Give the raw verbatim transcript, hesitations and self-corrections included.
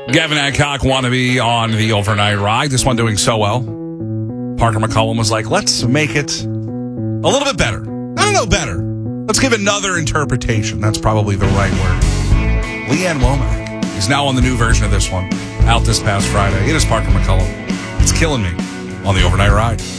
Gavin Adcock wannabe on the overnight ride. This one doing so well. Parker McCollum was like, let's make it a little bit better. I don't know, better. Let's give another interpretation. That's probably the right word. Leanne Womack is now on the new version of this one. Out this past Friday. It is Parker McCollum. It's killing me on the overnight ride.